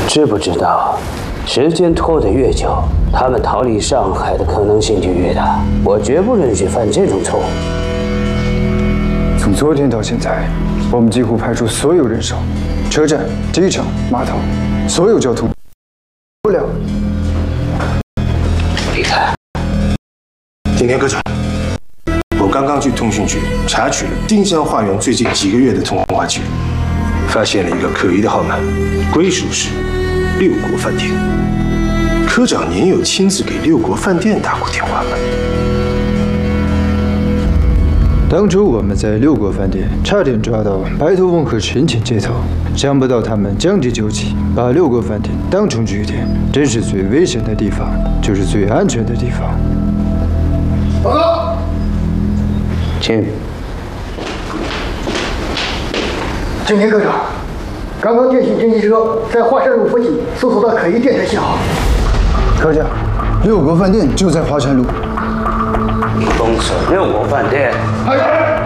知不知道，时间拖得越久，他们逃离上海的可能性就越大。我绝不允许犯这种错误。 从昨天到现在，我们几乎派出所有人手，车站、机场、码头，所有交通不了。 离开。 景天科长，我刚刚去通讯局查取了丁香花园最近几个月的通话记录，发现了一个可疑的号码，归属是六国饭店。科长，您有亲自给六国饭店打过电话吗？ 当初我们在六国饭店差点抓到白头翁和陈潜接头，想不到他们将计就计，把六国饭店当成据点。真是最危险的地方，就是最安全的地方。 报告， 请。 景天科长，刚刚电信侦缉车在华山路附近搜索到可疑电台信号。 科长，六国饭店就在华山路。 封锁六国饭店。 哎！